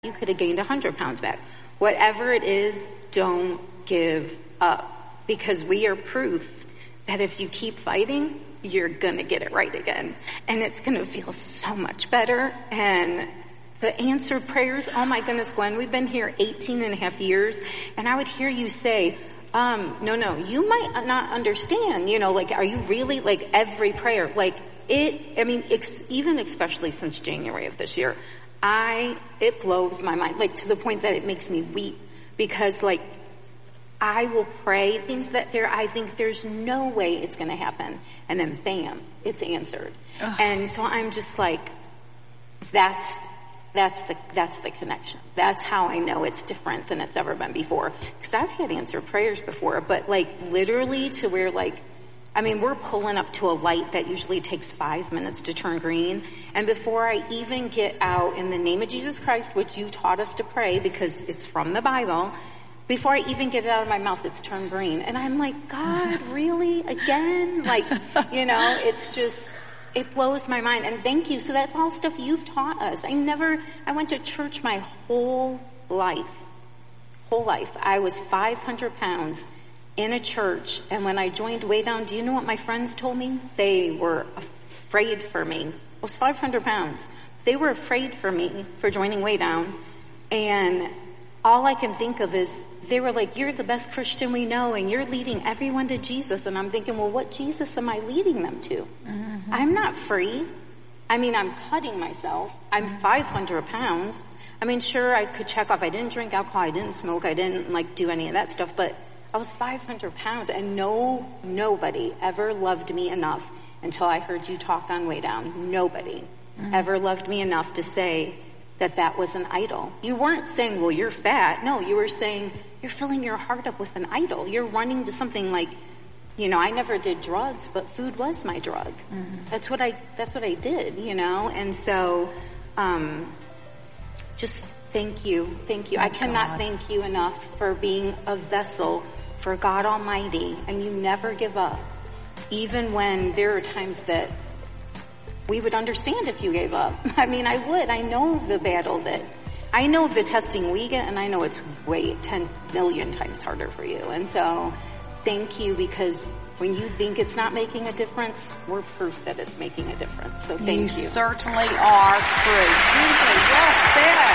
you could have gained 100 pounds back. Whatever it is, don't give up, because we are proof that if you keep fighting, you're going to get it right again. And it's going to feel so much better. And the answered prayers, oh my goodness, Gwen, we've been here 18 and a half years, and I would hear you say, no, you might not understand, like, are you really, like, every prayer, like, even especially since January of this year, it blows my mind, like, to the point that it makes me weep, because, like, I will pray things that I think there's no way it's going to happen, and then bam, it's answered. Ugh. And so I'm just like, that's the connection. That's how I know it's different than it's ever been before. Because I've had answered prayers before, but, like, literally to where, like, we're pulling up to a light that usually takes 5 minutes to turn green. And before I even get out in the name of Jesus Christ, which you taught us to pray because it's from the Bible, before I even get it out of my mouth, it's turned green. And I'm like, God, really? Again? Like, it's just, it blows my mind. And thank you. So that's all stuff you've taught us. I went to church my whole life. I was 500 pounds. In a church, and when I joined Way Down, do you know what my friends told me? They were afraid for me. I was 500 pounds. They were afraid for me for joining Way Down, and all I can think of is they were like, you're the best Christian we know, and you're leading everyone to Jesus. And I'm thinking, well, what Jesus am I leading them to? Mm-hmm. I'm not free. I'm cutting myself. I'm 500 pounds. Sure, I could check off. I didn't drink alcohol. I didn't smoke. I didn't, do any of that stuff, but I was 500 pounds, and nobody ever loved me enough until I heard you talk on Way Down. Nobody ever loved me enough to say that was an idol. You weren't saying, well, you're fat. No, you were saying you're filling your heart up with an idol. You're running to something like, I never did drugs, but food was my drug. Mm-hmm. That's what I did, and so, just thank you. I cannot thank you enough for being a vessel for God Almighty, and you never give up, even when there are times that we would understand if you gave up. I would. I know the battle I know the testing we get, and I know it's 10 million times harder for you. And so, thank you, because when you think it's not making a difference, we're proof that it's making a difference. So thank you. You certainly are proof. Well said.